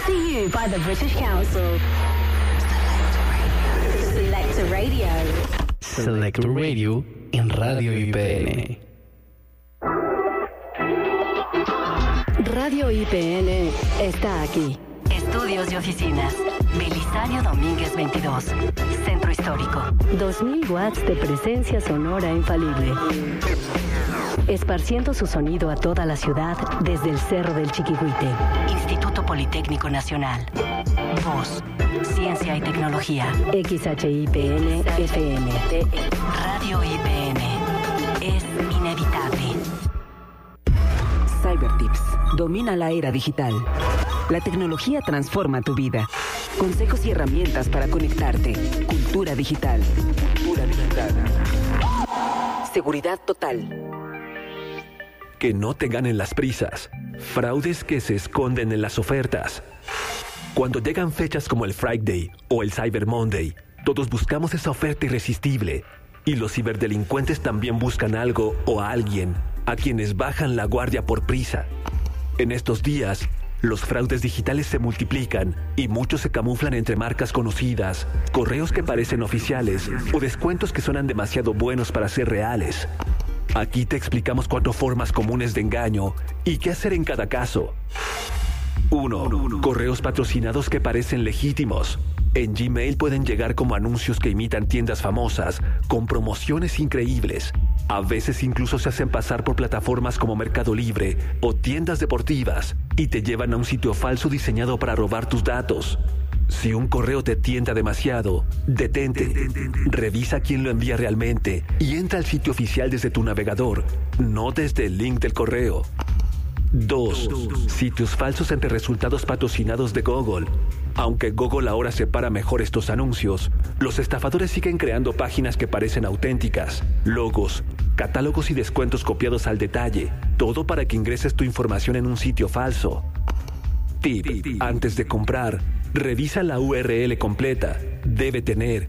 to you by the British Council. Selector Radio. Selector Radio en Radio IPN. Radio IPN está aquí. Estudios y oficinas. Belisario Domínguez 22. Centro Histórico. 2000 watts de presencia sonora infalible. Esparciendo su sonido a toda la ciudad desde el Cerro del Chiquihuite. Instituto Politécnico Nacional. Voz, Ciencia y Tecnología. XHIPN FM. Radio IPN. Es inevitable. Cybertips. Domina la era digital. La tecnología transforma tu vida. Consejos y herramientas para conectarte. Cultura digital. Cultura digital. Seguridad total. Que no te ganen las prisas. Fraudes que se esconden en las ofertas. Cuando llegan fechas como el Friday o el Cyber Monday, todos buscamos esa oferta irresistible. Y los ciberdelincuentes también buscan algo o a alguien a quienes bajan la guardia por prisa. En estos días, los fraudes digitales se multiplican y muchos se camuflan entre marcas conocidas, correos que parecen oficiales o descuentos que suenan demasiado buenos para ser reales. Aquí te explicamos 4 formas comunes de engaño y qué hacer en cada caso. 1. Correos patrocinados que parecen legítimos. En Gmail pueden llegar como anuncios que imitan tiendas famosas, con promociones increíbles. A veces incluso se hacen pasar por plataformas como Mercado Libre o tiendas deportivas y te llevan a un sitio falso diseñado para robar tus datos. Si un correo te tienta demasiado, detente, revisa quién lo envía realmente y entra al sitio oficial desde tu navegador, no desde el link del correo. 2. Sitios falsos entre resultados patrocinados de Google. Aunque Google ahora separa mejor estos anuncios, los estafadores siguen creando páginas que parecen auténticas, logos, catálogos y descuentos copiados al detalle, todo para que ingreses tu información en un sitio falso. Tip: antes de comprar, revisa la URL completa. Debe tener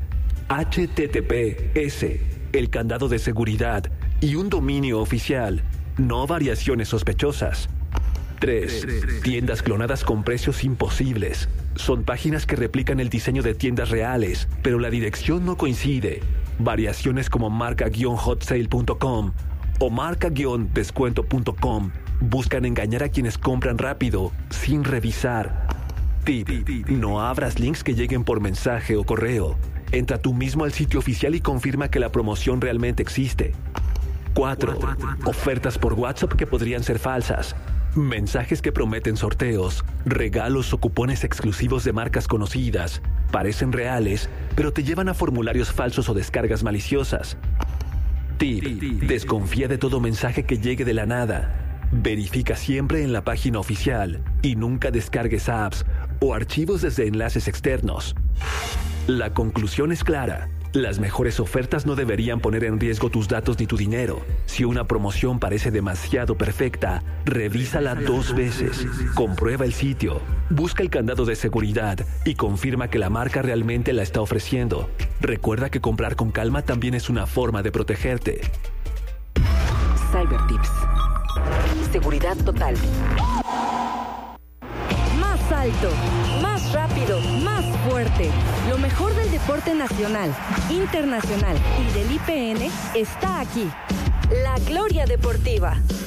HTTPS, el candado de seguridad y un dominio oficial, no variaciones sospechosas. 3. Tiendas clonadas con precios imposibles. Son páginas que replican el diseño de tiendas reales, pero la dirección no coincide. Variaciones como marca-hotsale.com o marca-descuento.com buscan engañar a quienes compran rápido, sin revisar. Tip: no abras links que lleguen por mensaje o correo. Entra tú mismo al sitio oficial y confirma que la promoción realmente existe. 4. Ofertas por WhatsApp que podrían ser falsas. Mensajes que prometen sorteos, regalos o cupones exclusivos de marcas conocidas. Parecen reales, pero te llevan a formularios falsos o descargas maliciosas. Tip: desconfía de todo mensaje que llegue de la nada. Verifica siempre en la página oficial y nunca descargues apps o archivos desde enlaces externos. La conclusión es clara. Las mejores ofertas no deberían poner en riesgo tus datos ni tu dinero. Si una promoción parece demasiado perfecta, revísala 2 veces. Comprueba el sitio, busca el candado de seguridad y confirma que la marca realmente la está ofreciendo. Recuerda que comprar con calma también es una forma de protegerte. Cybertips. Seguridad total. Más alto, más rápido, más fuerte. Lo mejor del deporte nacional, internacional y del IPN está aquí. La Gloria Deportiva.